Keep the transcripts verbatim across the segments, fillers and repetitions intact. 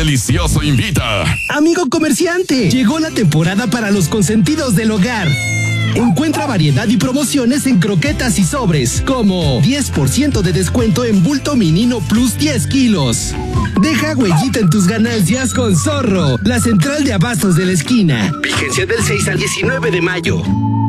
Delicioso invita. Amigo comerciante, llegó la temporada para los consentidos del hogar. Encuentra variedad y promociones en croquetas y sobres, como diez por ciento de descuento en bulto Minino Plus diez kilos. Deja huellita en tus ganancias con Zorro, la central de abastos de la esquina. Vigencia del seis al diecinueve de mayo.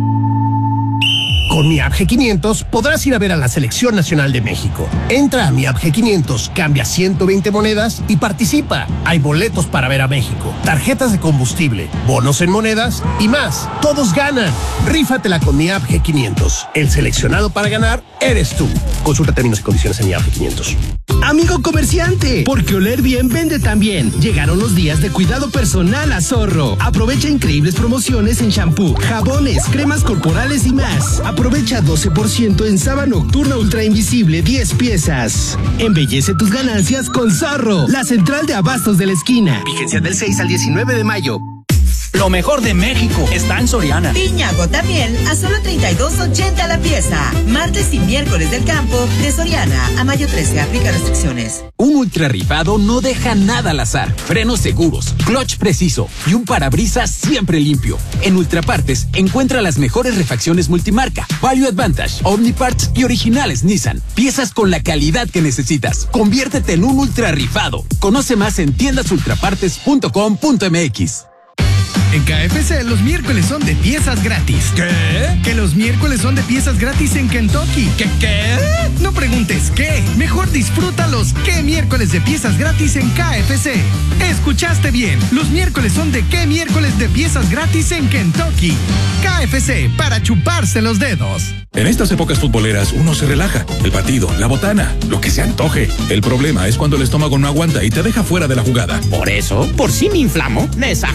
Con mi app G quinientos podrás ir a ver a la Selección Nacional de México. Entra a mi app G quinientos, cambia ciento veinte monedas y participa. Hay boletos para ver a México, tarjetas de combustible, bonos en monedas y más. ¡Todos ganan! Rífatela con mi app G quinientos. El seleccionado para ganar eres tú. Consulta términos y condiciones en mi app G quinientos. Amigo comerciante, porque oler bien vende también. Llegaron los días de cuidado personal a Zorro. Aprovecha increíbles promociones en shampoo, jabones, cremas corporales y más. Aprovecha doce por ciento en sábana nocturna ultra invisible diez piezas. Embellece tus ganancias con Zorro, la central de abastos de la esquina. Vigencia del seis al diecinueve de mayo. Lo mejor de México está en Soriana. Piña gota miel a solo treinta y dos ochenta la pieza. Martes y miércoles del campo de Soriana a mayo trece. Aplica restricciones. Un ultra rifado no deja nada al azar. Frenos seguros, clutch preciso y un parabrisas siempre limpio. En Ultrapartes encuentra las mejores refacciones multimarca, Value Advantage, Omniparts y originales Nissan. Piezas con la calidad que necesitas. Conviértete en un ultra rifado. Conoce más en tiendas ultrapartes punto com punto m x. En K F C los miércoles son de piezas gratis. ¿Qué? Que los miércoles son de piezas gratis en Kentucky. ¿Qué qué? No preguntes qué. Mejor disfruta los qué miércoles de piezas gratis en K F C. Escuchaste bien. Los miércoles son de qué miércoles de piezas gratis en Kentucky. K F C, para chuparse los dedos. En estas épocas futboleras uno se relaja. El partido, la botana, lo que se antoje. El problema es cuando el estómago no aguanta y te deja fuera de la jugada. Por eso, por si me inflamo, Nesa